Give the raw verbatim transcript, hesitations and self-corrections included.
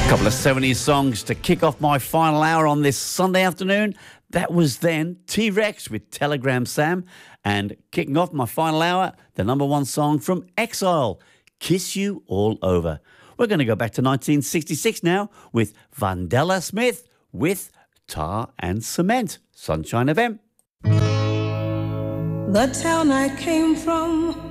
Couple of seventies songs to kick off my final hour on this Sunday afternoon. That was then T-Rex with Telegram Sam. And kicking off my final hour, the number one song from Exile, Kiss You All Over. We're going to go back to nineteen sixty-six now with Vandella Smith with Tar and Cement. Sunshine F M. The town I came from